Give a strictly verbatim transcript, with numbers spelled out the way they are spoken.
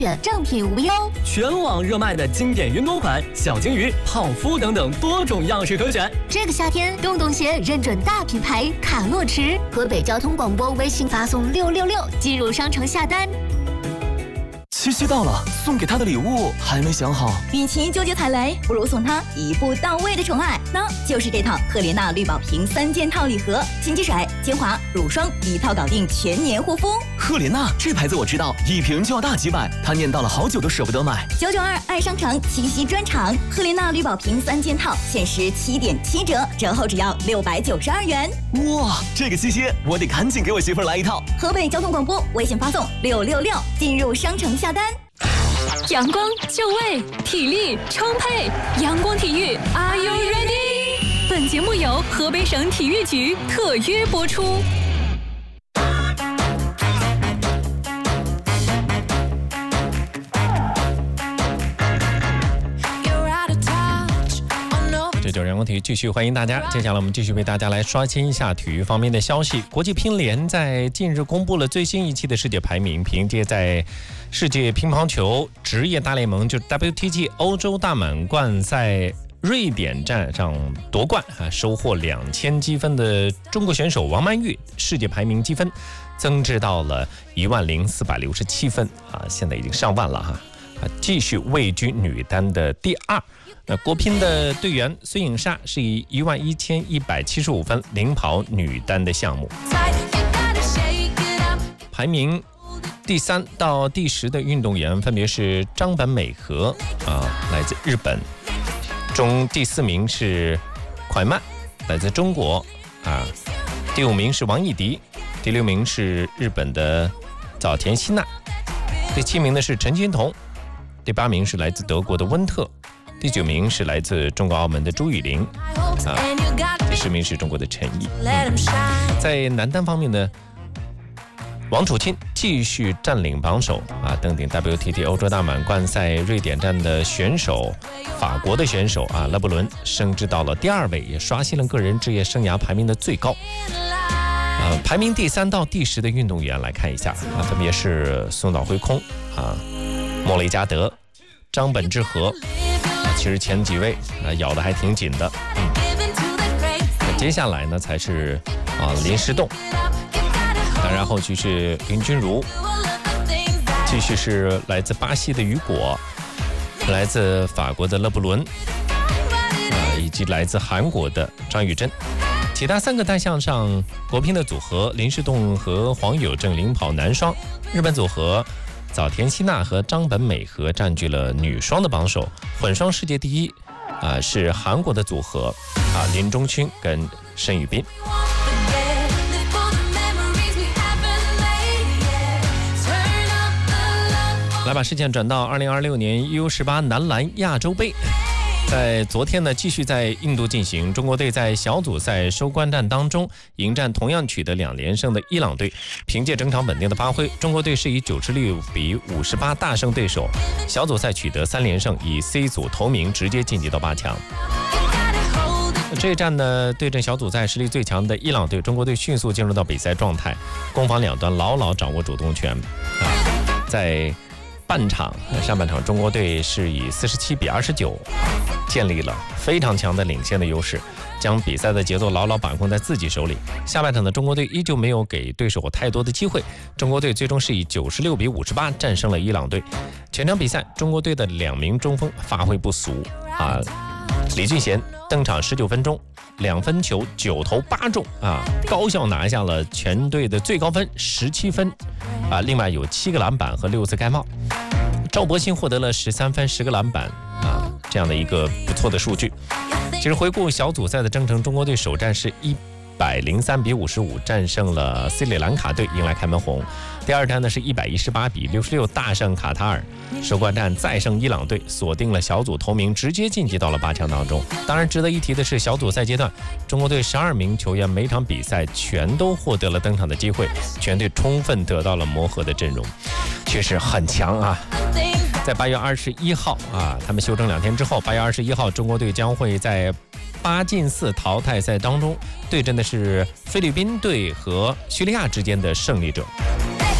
正品无忧， 全网热卖的经典运动款、小金鱼、泡芙等等多种样式可选。 这个夏天，洞洞鞋认准大品牌卡洛驰。河北交通广播微信发送六六六进入商城下单。 七夕到了，送给他的礼物还没想好。 与其纠结踩雷，不如送他一步到位的宠爱，那就是这套赫莲娜绿宝瓶三件套礼盒，金鸡水、精华、乳霜一套搞定全年护肤。 赫莲娜这牌子我知道，一瓶就要大几百，他念叨了好久都舍不得买。 九九二爱商城七夕专场，赫莲娜绿宝瓶三件套限时七点七折，折后只要六百九十二元。 哇，这个七夕我得赶紧给我媳妇儿来一套。 河北交通广播微信发送六六六进入商城下单。 阳光就位，体力充沛，阳光体育 Are you ready？ 本节目由河北省体育局特约播出。 这就是阳光体育，继续欢迎大家。接下来我们继续为大家来刷新一下体育方面的消息。国际乒联在近日公布了最新一期的世界排名，凭借在世界乒乓球职业大联盟就是 W T G 欧洲大满贯赛瑞典站上夺冠啊，收获两千积分的中国选手王曼玉，世界排名积分增至到了一万零四百六十七分啊，现在已经上万了哈啊，继续位居女单的第二。那国乒的队员孙颖莎是以一万一千一百七十五分领跑女单的项目，排名第三到第十的运动员分别是张本美和啊，来自日本，中第四名是蒯曼，来自中国啊，第五名是王艺迪，第六名是日本的早田希娜，第七名的是陈金童，第八名是来自德国的温特。第九名是来自中国澳门的朱雨玲啊，第十名是中国的陈毅。嗯、在男单方面呢，王楚钦继续占领榜首啊，登顶 W T T 欧洲大满贯赛瑞典站的选手，法国的选手啊勒布伦升至到了第二位，也刷新了个人职业生涯排名的最高。啊，排名第三到第十的运动员来看一下啊，分别是松岛辉空啊、莫雷加德、张本智和。其实前几位啊咬得还挺紧的，嗯，那接下来呢才是啊林诗栋，当然后续是林君如，继续是来自巴西的雨果，来自法国的勒布伦，啊以及来自韩国的张雨珍。其他三个单项上，国乒的组合林诗栋和黄友正领跑男双，日本组合早田希娜和张本美和占据了女双的榜首，混双世界第一啊、呃、是韩国的组合啊林中勋跟申宇彬。来把视线转到二零二六年 U 十八男篮亚洲杯。在昨天呢，继续在印度进行。中国队在小组赛收官战当中迎战同样取得两连胜的伊朗队，凭借整场稳定的发挥，中国队是以九十六比五十八大胜对手，小组赛取得三连胜，以 C 组头名直接晋级到八强。这一战呢，对阵小组赛实力最强的伊朗队，中国队迅速进入到比赛状态，攻防两端牢牢掌握主动权啊，在半场上半场，中国队是以四十七比二十九建立了非常强的领先的优势，将比赛的节奏牢牢把控在自己手里。下半场的中国队依旧没有给对手太多的机会，中国队最终是以九十六比五十八战胜了伊朗队。全场比赛，中国队的两名中锋发挥不俗啊，李俊贤登场十九分钟，两分球九投八中啊，高效拿下了全队的最高分十七分啊，另外有七个篮板和六次盖帽。赵博鑫获得了十三分十个篮板啊，这样的一个不错的数据。其实回顾小组赛的征程，中国队首战是一百零三比五十五战胜了斯里兰卡队，迎来开门红。第二战呢是一百一十八比六十六大胜卡塔尔，收官战再胜伊朗队，锁定了小组头名，直接晋级到了八强当中。当然值得一提的是，小组赛阶段中国队十二名球员每场比赛全都获得了登场的机会，全队充分得到了磨合的阵容，确实很强啊。在八月二十一号啊，他们休整两天之后，八月二十一号中国队将会在八进四淘汰赛当中对阵的是菲律宾队和叙利亚之间的胜利者。